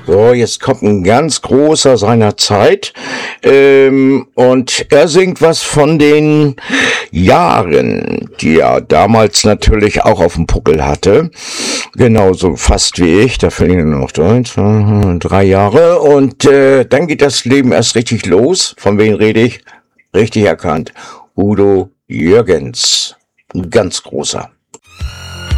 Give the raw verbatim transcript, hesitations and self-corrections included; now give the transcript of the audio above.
So, jetzt kommt ein ganz großer seiner Zeit. Ähm, und er singt was von den Jahren, die er damals natürlich auch auf dem Puckel hatte. Genauso fast wie ich. Da fehlen nur noch drei, zwei, drei Jahre. Und äh, dann geht das Leben erst richtig los. Von wem rede ich? Richtig erkannt. Udo Jürgens. Ein ganz großer.